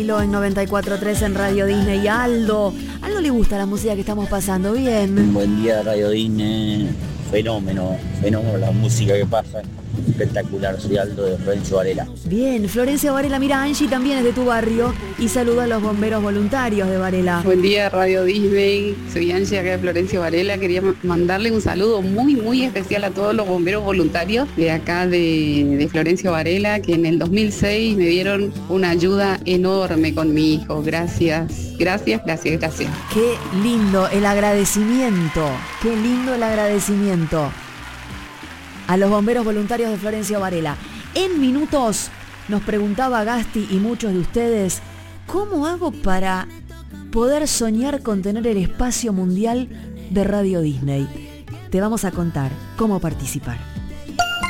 En 94.3 en Radio Disney. Aldo le gusta la música que estamos pasando. Bien. Buen día, Radio Disney. Fenómeno la música que pasa. Espectacular. Soy Aldo de Florencio Varela. Bien, Florencio Varela. Mira, Angie también es de tu barrio y saluda a los bomberos voluntarios de Varela. Buen día, Radio Disney. Soy Angie acá de Florencio Varela. Quería mandarle un saludo muy especial a todos los bomberos voluntarios de acá de Florencio Varela, que en el 2006 me dieron una ayuda enorme con mi hijo. Gracias. Qué lindo el agradecimiento. Qué lindo el agradecimiento a los bomberos voluntarios de Florencio Varela. En minutos nos preguntaba Gasti y muchos de ustedes, ¿cómo hago para poder soñar con tener el espacio mundial de Radio Disney? Te vamos a contar cómo participar.